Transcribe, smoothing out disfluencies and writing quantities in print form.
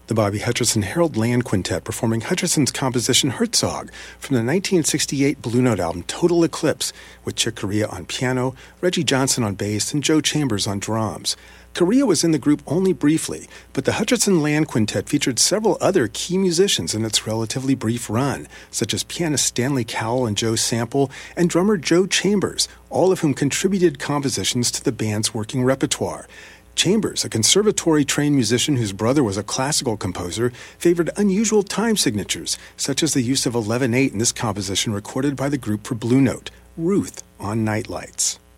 The Bobby Hutcherson Harold Land Quintet performing Hutcherson's composition Herzog from the 1968 Blue Note album Total Eclipse, with Chick Corea on piano, Reggie Johnson on bass, and Joe Chambers on drums. Corea was in the group only briefly, but the Hutcherson Land Quintet featured several other key musicians in its relatively brief run, such as pianist Stanley Cowell and Joe Sample, and drummer Joe Chambers, all of whom contributed compositions to the band's working repertoire. Chambers, a conservatory-trained musician whose brother was a classical composer, favored unusual time signatures, such as the use of 11/8 in this composition recorded by the group for Blue Note, Ruth on Nightlights.